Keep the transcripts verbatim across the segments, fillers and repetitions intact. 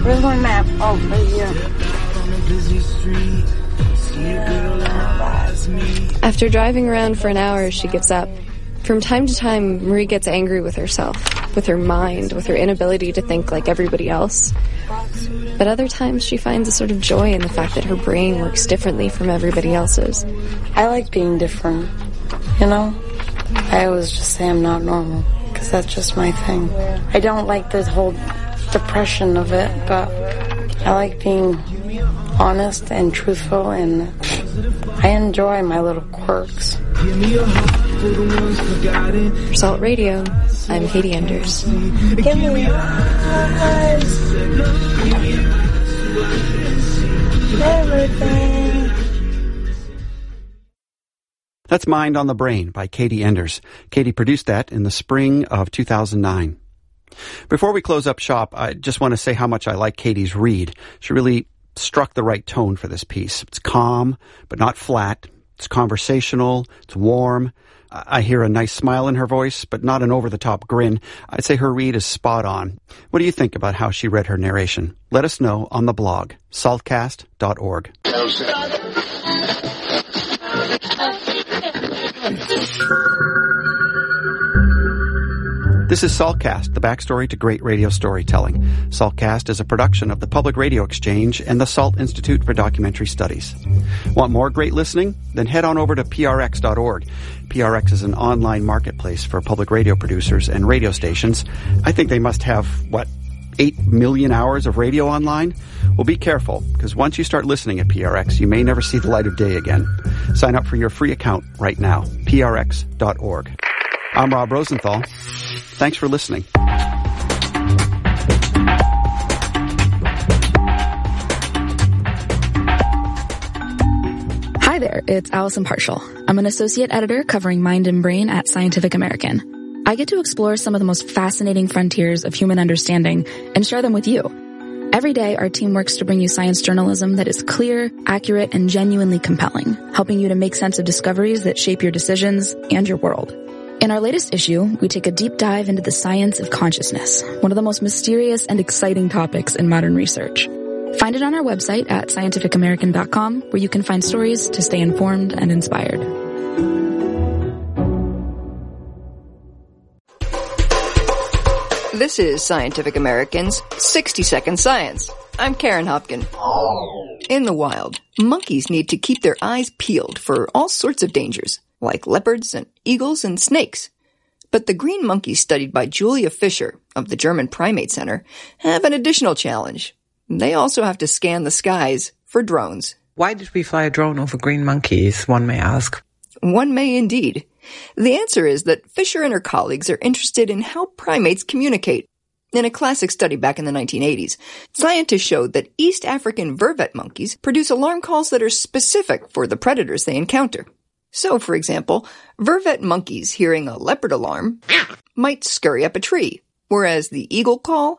Where's my map? Oh, right here. After driving around for an hour, she gives up. From time to time, Marie gets angry with herself, with her mind, with her inability to think like everybody else. But other times she finds a sort of joy in the fact that her brain works differently from everybody else's. I like being different, you know? I always just say I'm not normal, because that's just my thing. I don't like the whole depression of it, but I like being honest and truthful, and I enjoy my little quirks. For Salt Radio, I'm Katie Enders. Give me your eyes. Everything. That's Mind on the Brain by Katie Enders. Katie produced that in the spring of two thousand nine. Before we close up shop, I just want to say how much I like Katie's read. She really struck the right tone for this piece. It's calm, but not flat. It's conversational. It's warm. I hear a nice smile in her voice, but not an over-the-top grin. I'd say her read is spot on. What do you think about how she read her narration? Let us know on the blog, saltcast dot org. This is Saltcast, the backstory to great radio storytelling. Saltcast is a production of the Public Radio Exchange and the Salt Institute for Documentary Studies. Want more great listening? Then head on over to P R X dot org. P R X is an online marketplace for public radio producers and radio stations. I think they must have, what, eight million hours of radio online? Well, be careful, because once you start listening at P R X, you may never see the light of day again. Sign up for your free account right now, P R X dot org. I'm Rob Rosenthal. Thanks for listening. Hi there, it's Allison Partial. I'm an associate editor covering Mind and Brain at Scientific American. I get to explore some of the most fascinating frontiers of human understanding and share them with you. Every day, our team works to bring you science journalism that is clear, accurate, and genuinely compelling, helping you to make sense of discoveries that shape your decisions and your world. In our latest issue, we take a deep dive into the science of consciousness, one of the most mysterious and exciting topics in modern research. Find it on our website at scientific american dot com, where you can find stories to stay informed and inspired. This is Scientific American's sixty second Science. I'm Karen Hopkin. In the wild, monkeys need to keep their eyes peeled for all sorts of dangers, like leopards and eagles and snakes. But the green monkeys studied by Julia Fischer of the German Primate Center have an additional challenge. They also have to scan the skies for drones. Why did we fly a drone over green monkeys, one may ask? One may indeed. The answer is that Fischer and her colleagues are interested in how primates communicate. In a classic study back in the nineteen eighties, scientists showed that East African vervet monkeys produce alarm calls that are specific for the predators they encounter. So, for example, vervet monkeys hearing a leopard alarm might scurry up a tree, whereas the eagle call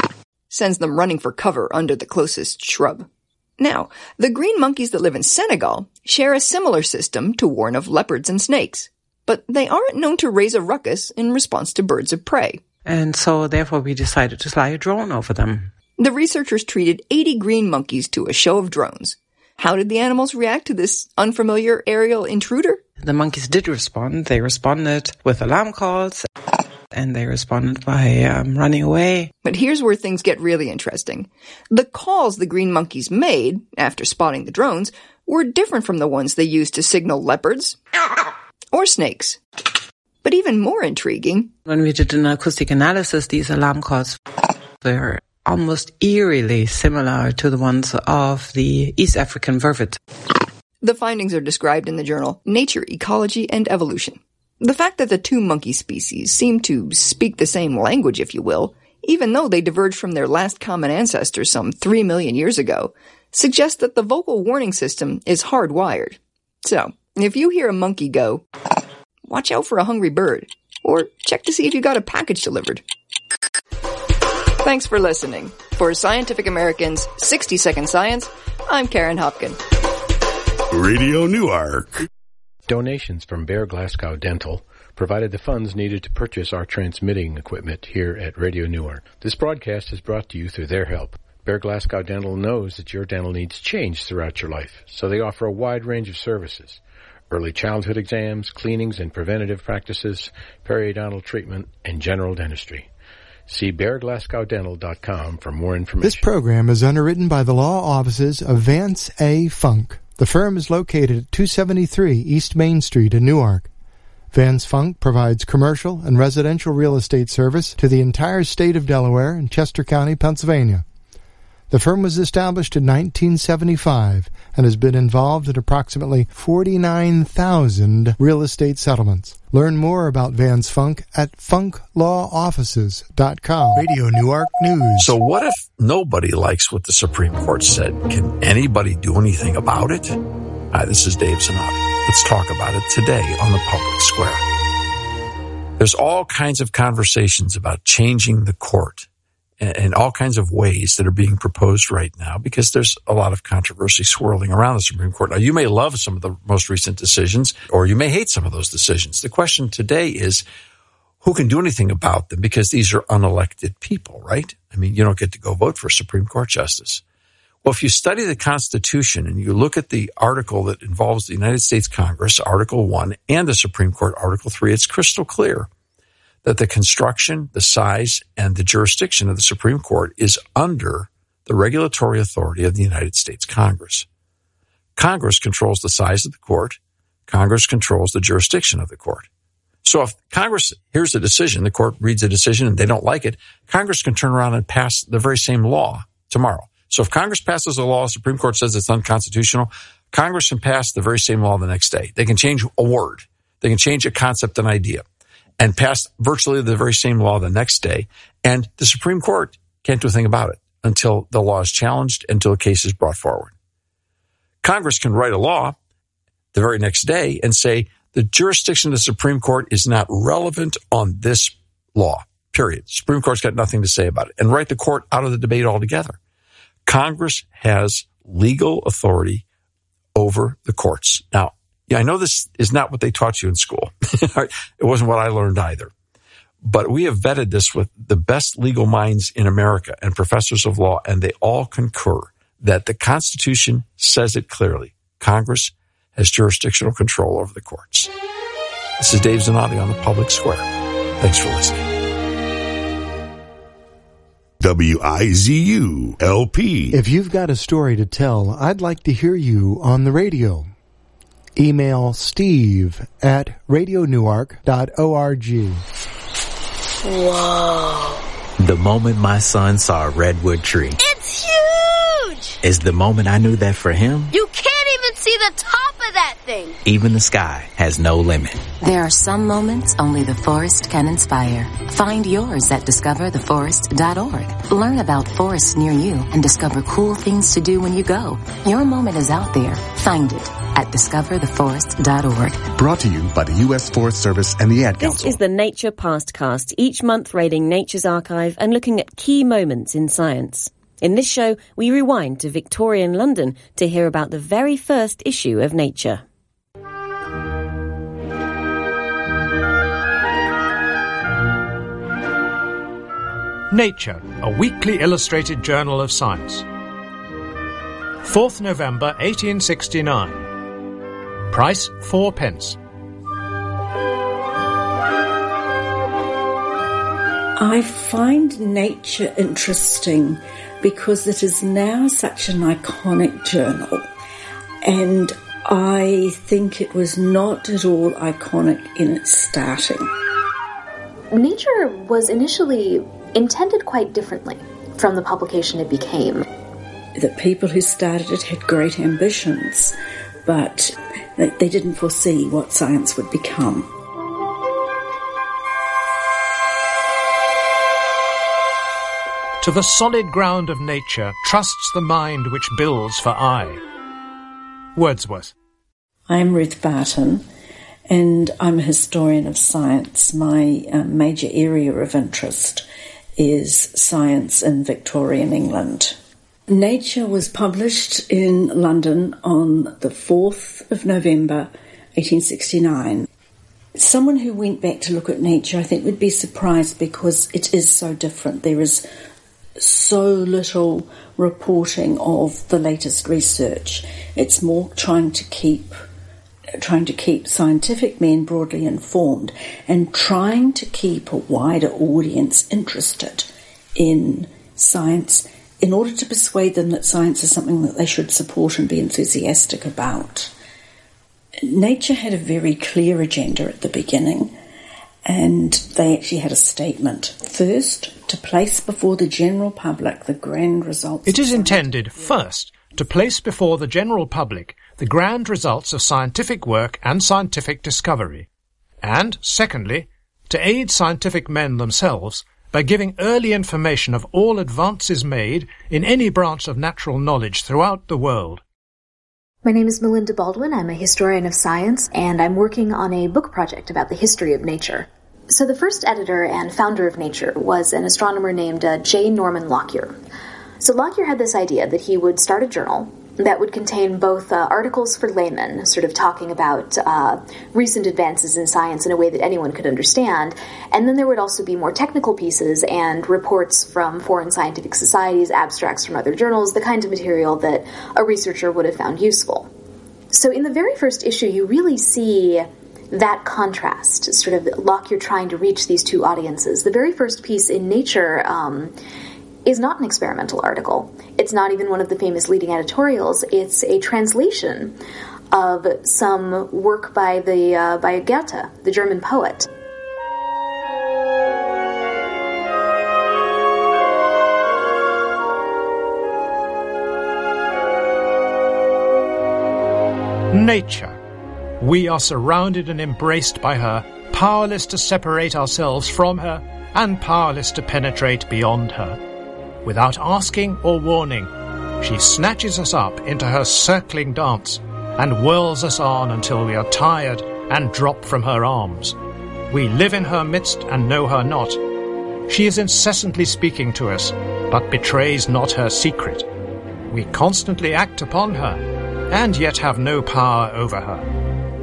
sends them running for cover under the closest shrub. Now, the green monkeys that live in Senegal share a similar system to warn of leopards and snakes, but they aren't known to raise a ruckus in response to birds of prey. And so, therefore, we decided to fly a drone over them. The researchers treated eighty green monkeys to a show of drones. How did the animals react to this unfamiliar aerial intruder? The monkeys did respond. They responded with alarm calls, and they responded by um, running away. But here's where things get really interesting. The calls the green monkeys made, after spotting the drones, were different from the ones they used to signal leopards or snakes. But even more intriguing, when we did an acoustic analysis, these alarm calls were almost eerily similar to the ones of the East African vervet. The findings are described in the journal Nature, Ecology, and Evolution. The fact that the two monkey species seem to speak the same language, if you will, even though they diverged from their last common ancestor some three million years ago, suggests that the vocal warning system is hardwired. So, if you hear a monkey go, watch out for a hungry bird, or check to see if you got a package delivered. Thanks for listening. For Scientific American's sixty second Science, I'm Karen Hopkin. Radio Newark. Donations from Bear Glasgow Dental provided the funds needed to purchase our transmitting equipment here at Radio Newark. This broadcast is brought to you through their help. Bear Glasgow Dental knows that your dental needs change throughout your life, so they offer a wide range of services. Early childhood exams, cleanings and preventative practices, periodontal treatment, and general dentistry. See bear glasgow dental dot com for more information. This program is underwritten by the law offices of Vance A. Funk. The firm is located at two seventy-three East Main Street in Newark. Vance Funk provides commercial and residential real estate service to the entire state of Delaware and Chester County, Pennsylvania. The firm was established in nineteen seventy-five and has been involved in approximately forty-nine thousand real estate settlements. Learn more about Vance Funk at funk law offices dot com. Radio Newark News. So what if nobody likes what the Supreme Court said? Can anybody do anything about it? Hi, this is Dave Zanotti. Let's talk about it today on the Public Square. There's all kinds of conversations about changing the court and all kinds of ways that are being proposed right now because there's a lot of controversy swirling around the Supreme Court. Now, you may love some of the most recent decisions, or you may hate some of those decisions. The question today is, who can do anything about them? Because these are unelected people, right? I mean, you don't get to go vote for a Supreme Court justice. Well, if you study the Constitution and you look at the article that involves the United States Congress, Article one, and the Supreme Court, Article three, it's crystal clear that the construction, the size, and the jurisdiction of the Supreme Court is under the regulatory authority of the United States Congress. Congress controls the size of the court. Congress controls the jurisdiction of the court. So if Congress hears a decision, the court reads a decision, and they don't like it, Congress can turn around and pass the very same law tomorrow. So if Congress passes a law, the Supreme Court says it's unconstitutional, Congress can pass the very same law the next day. They can change a word. They can change a concept, an idea, and pass virtually the very same law the next day. And the Supreme Court can't do a thing about it until the law is challenged, until a case is brought forward. Congress can write a law the very next day and say the jurisdiction of the Supreme Court is not relevant on this law, period. Supreme Court's got nothing to say about it, and write the court out of the debate altogether. Congress has legal authority over the courts. Now, yeah, I know this is not what they taught you in school. It wasn't what I learned either. But we have vetted this with the best legal minds in America and professors of law, and they all concur that the Constitution says it clearly. Congress has jurisdictional control over the courts. This is Dave Zanotti on the Public Square. Thanks for listening. W I Z U L P. If you've got a story to tell, I'd like to hear you on the radio. Email Steve at radio newark dot org. Whoa. The moment my son saw a redwood tree. It's huge! Is the moment I knew that for him. You can't even see the top of that thing. Even the sky has no limit. There are some moments only the forest can inspire. Find yours at discover the forest dot org. Learn about forests near you and discover cool things to do when you go. Your moment is out there. Find it at discover the forest dot org. Brought to you by the U S Forest Service and the Ad Council. This is the Nature Pastcast, each month raiding Nature's archive and looking at key moments in science. In this show, we rewind to Victorian London to hear about the very first issue of Nature. Nature, a weekly illustrated journal of science. fourth of November, eighteen sixty-nine. Price, four pence. I find Nature interesting because it is now such an iconic journal, and I think it was not at all iconic in its starting. Nature was initially intended quite differently from the publication it became. The people who started it had great ambitions, but they didn't foresee what science would become. To the solid ground of nature trusts the mind which builds for aye. Wordsworth. I'm Ruth Barton, and I'm a historian of science. My uh, major area of interest is science in Victorian England. Nature was published in London on the fourth of November, eighteen sixty-nine. Someone who went back to look at Nature, I think, would be surprised because it is so different. There is so little reporting of the latest research. It's more trying to keep trying to keep scientific men broadly informed and trying to keep a wider audience interested in science in order to persuade them that science is something that they should support and be enthusiastic about. Nature had a very clear agenda at the beginning, and they actually had a statement. First, to place before the general public the grand results. It is intended, first, to place before the general public the grand results of scientific work and scientific discovery, and, secondly, to aid scientific men themselves by giving early information of all advances made in any branch of natural knowledge throughout the world. My name is Melinda Baldwin. I'm a historian of science, and I'm working on a book project about the history of nature. So the first editor and founder of Nature was an astronomer named uh, J. Norman Lockyer. So Lockyer had this idea that he would start a journal that would contain both uh, articles for laymen, sort of talking about uh, recent advances in science in a way that anyone could understand, and then there would also be more technical pieces and reports from foreign scientific societies, abstracts from other journals, the kind of material that a researcher would have found useful. So in the very first issue, you really see that contrast, sort of Lockyer trying to reach these two audiences. The very first piece in Nature um, is not an experimental article. It's not even one of the famous leading editorials. It's a translation of some work by the uh, by Goethe, the German poet. Nature. We are surrounded and embraced by her, powerless to separate ourselves from her, and powerless to penetrate beyond her. Without asking or warning, she snatches us up into her circling dance and whirls us on until we are tired and drop from her arms. We live in her midst and know her not. She is incessantly speaking to us, but betrays not her secret. We constantly act upon her, and yet have no power over her.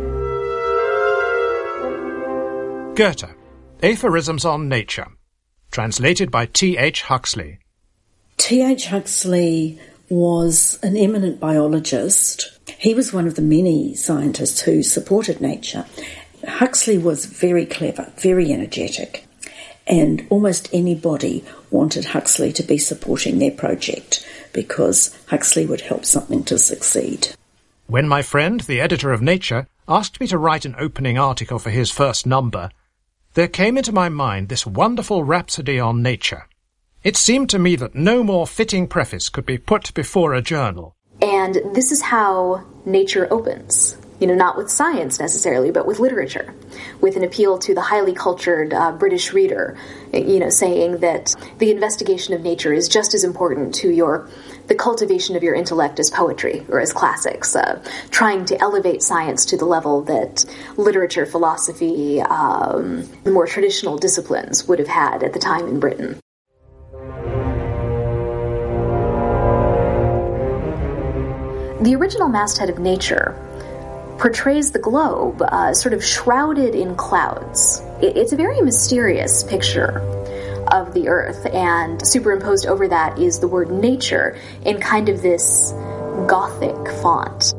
Goethe, Aphorisms on Nature, translated by T H Huxley. T H Huxley was an eminent biologist. He was one of the many scientists who supported Nature. Huxley was very clever, very energetic, and almost anybody wanted Huxley to be supporting their project because Huxley would help something to succeed. When my friend, the editor of Nature, asked me to write an opening article for his first number, there came into my mind this wonderful rhapsody on nature. It seemed to me that no more fitting preface could be put before a journal. And this is how Nature opens. You know, not with science necessarily, but with literature, with an appeal to the highly cultured uh, British reader, you know, saying that the investigation of nature is just as important to your the cultivation of your intellect as poetry or as classics, uh, trying to elevate science to the level that literature, philosophy, um, the more traditional disciplines would have had at the time in Britain. The original masthead of Nature portrays the globe uh, sort of shrouded in clouds. It, it's a very mysterious picture of the Earth, and superimposed over that is the word nature in kind of this Gothic font.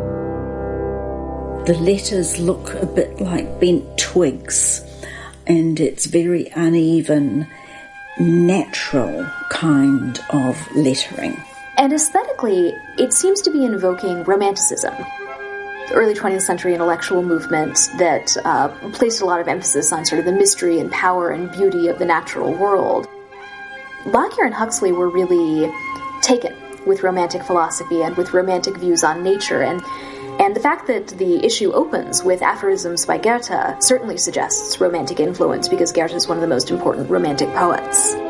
The letters look a bit like bent twigs, and it's very uneven, natural kind of lettering. And aesthetically, it seems to be invoking Romanticism, the early twentieth century intellectual movement that uh, placed a lot of emphasis on sort of the mystery and power and beauty of the natural world. Lockyer and Huxley were really taken with Romantic philosophy and with Romantic views on nature, and and the fact that the issue opens with aphorisms by Goethe certainly suggests Romantic influence, because Goethe is one of the most important Romantic poets.